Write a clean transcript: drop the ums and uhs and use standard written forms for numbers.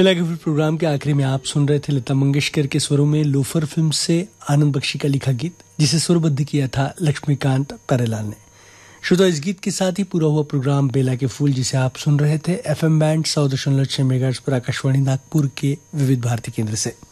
बेला के प्रोग्राम के आखिरी में आप सुन रहे थे लता मंगेशकर के स्वरों में लोफर फिल्म से आनंद बख्शी का लिखा गीत, जिसे स्वरबद्ध किया था लक्ष्मीकांत प्यारेलाल ने। श्रोता, इस गीत के साथ ही पूरा हुआ प्रोग्राम बेला के फूल, जिसे आप सुन रहे थे FM बैंड 100.6 मेगाहर्ट्ज पर आकाशवाणी नागपुर के विविध भारती केंद्र से।